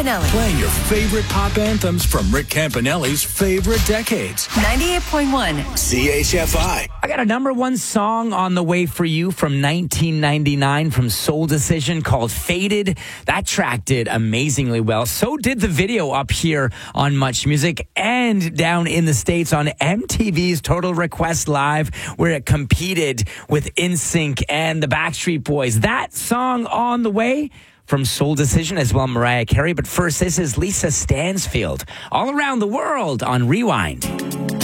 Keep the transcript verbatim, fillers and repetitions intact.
Campanelli. Playing your favorite pop anthems from Rick Campanelli's favorite decades. ninety-eight point one C H F I. I got a number one song on the way for you from nineteen ninety-nine from Soul Decision called Faded. That track did amazingly well. So did the video up here on Much Music and down in the States on M T V's Total Request Live, where it competed with N Sync and the Backstreet Boys. That song on the way from Soul Decision, as well Mariah Carey. But first, this is Lisa Stansfield, All Around the World on Rewind.